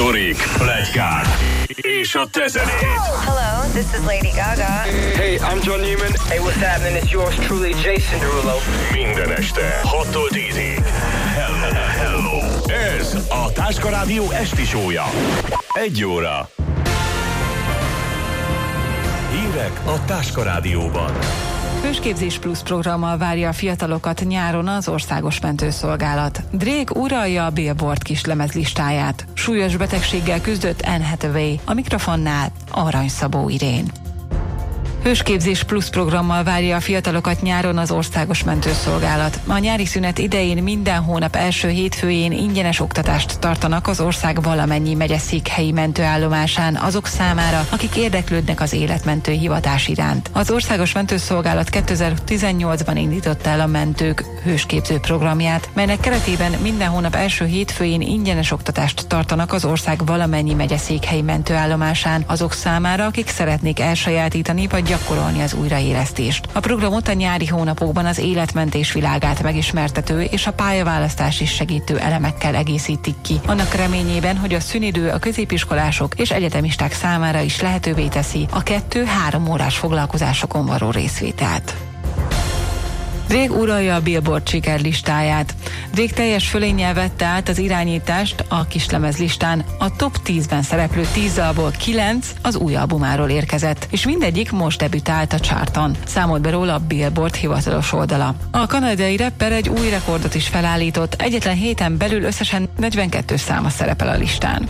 sztorik, pletykák és a te zenéd. Hello, this is Lady Gaga. Hey, I'm John Newman. Hey, what's happening? It's yours truly, Jason Derulo. Minden este 6-tól 10-ig. Hello. Ez a Táska Rádió esti show-ja. 1 óra. Hírek a Táska Rádióban. Hősképzés Plusz programmal várja a fiatalokat nyáron az Országos Mentőszolgálat. Drake uralja a Billboard kislemez listáját. Súlyos betegséggel küzdött Anne Hathaway. A mikrofonnál Arany Szabó Irén. Hősképzés Plusz programmal várja a fiatalokat nyáron az Országos Mentőszolgálat. A nyári szünet idején minden hónap első hétfőjén ingyenes oktatást tartanak az ország valamennyi megyeszékhelyi mentőállomásán azok számára, akik érdeklődnek az életmentő hivatás iránt. Az Országos Mentőszolgálat 2018-ban indította el a mentők hősképző programját, melynek keretében minden hónap első hétfőjén ingyenes oktatást tartanak az ország valamennyi megyeszékhelyi mentőállomásán azok számára, akik szeretnék elsajátítani vagy gyakorolni az újraélesztést. A programot a nyári hónapokban az életmentés világát megismertető és a pályaválasztás is segítő elemekkel egészítik ki. Annak reményében, hogy a szünidő a középiskolások és egyetemisták számára is lehetővé teszi a 2-3 órás foglalkozásokon való részvételt. Drake uralja a Billboard sikerlistáját. Drake teljes fölénnyel vette át az irányítást a kislemez listán. A top 10-ben szereplő 10 dalból 9 az új albumáról érkezett, és mindegyik most debütált a charton. Számolt be róla a Billboard hivatalos oldala. A kanadai rapper egy új rekordot is felállított, egyetlen héten belül összesen 42 száma szerepel a listán.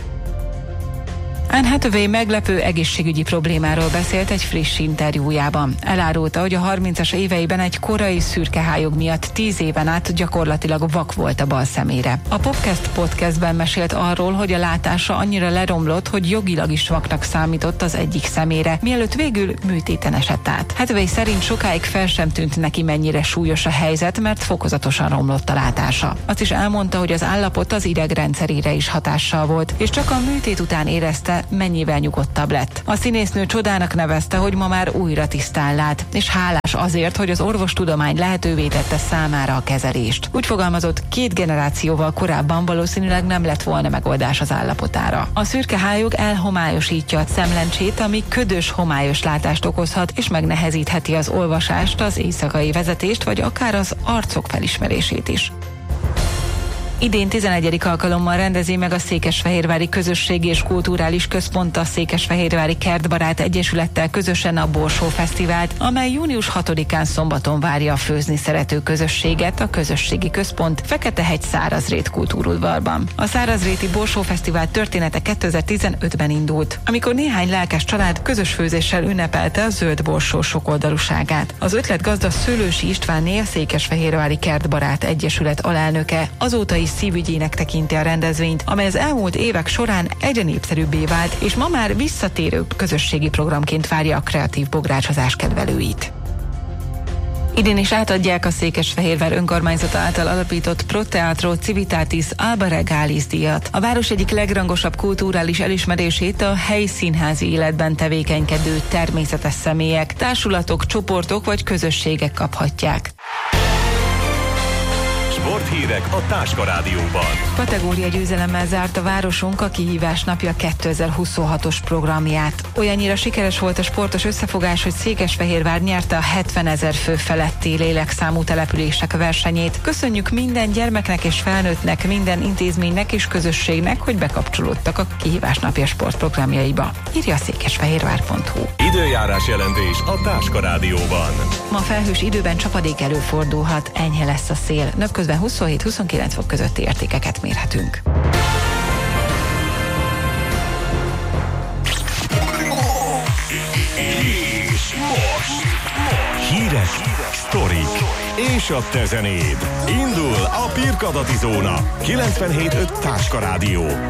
Anne Hathaway meglepő egészségügyi problémáról beszélt egy friss interjújában. Elárulta, hogy a 30-as éveiben egy korai szürkehályog miatt 10 éven át gyakorlatilag vak volt a bal szemére. A Popcast podcastben mesélt arról, hogy a látása annyira leromlott, hogy jogilag is vaknak számított az egyik szemére, mielőtt végül műtéten esett át. Hathaway szerint sokáig fel sem tűnt neki, mennyire súlyos a helyzet, mert fokozatosan romlott a látása. Azt is elmondta, hogy az állapot az idegrendszerére is hatással volt, és csak a műtét után érezte, mennyivel nyugodtabb lett. A színésznő csodának nevezte, hogy ma már újra tisztán lát, és hálás azért, hogy az orvostudomány lehetővé tette számára a kezelést. Úgy fogalmazott, 2 generációval korábban valószínűleg nem lett volna megoldás az állapotára. A szürkehályog elhomályosítja a szemlencsét, ami ködös, homályos látást okozhat, és megnehezítheti az olvasást, az éjszakai vezetést, vagy akár az arcok felismerését is. Idén 11. alkalommal rendezi meg a Székesfehérvári Közösségi és Kulturális Központ a Székesfehérvári Kertbarát Egyesülettel közösen a Borsó Fesztivált, amely június 6-án szombaton várja a főzni szerető közösséget a Közösségi Központ Feketehegy Szárazrét kultúrudvarban. A Szárazréti Borsó Fesztivál története 2015-ben indult, amikor néhány lelkes család közös főzéssel ünnepelte a zöld borsó sokoldalúságát. Az ötletgazda Szőlősi Istvánné, a Székesfehérvári Kertbarát Egyesület alelnöke azóta is szívügyének tekinti a rendezvényt, amely az elmúlt évek során egyre népszerűbbé vált, és ma már visszatérő közösségi programként várja a kreatív bográcsozás kedvelőit. Idén is átadják a Székesfehérvár önkormányzata által alapított Pro Teatro Civitatis Alba Regalis díjat. A város egyik legrangosabb kulturális elismerését a helyi színházi életben tevékenykedő természetes személyek, társulatok, csoportok vagy közösségek kaphatják. Sporthírek a Táska Rádióban. Kategória győzelemmel zárt a városunk a Kihívás napja 2026-os programját. Olyannyira sikeres volt a sportos összefogás, hogy Székesfehérvár nyerte a 70 000 fő feletti lélekszámú települések versenyét. Köszönjük minden gyermeknek és felnőttnek, minden intézménynek és közösségnek, hogy bekapcsolódtak a Kihívás napja sportprogramjaiba. Írja a székesfehérvár.hu. Időjárás jelentés a Táska Rádióban. Ma felhős időben csapadék előfordulhat, enyhe lesz a szél. Napközben 27-29 fok közötti értékeket mérhetünk. És most hírek, sztorik és a te zenéd. Indul a Pirkadati Zóna 97.5 Táska Rádió.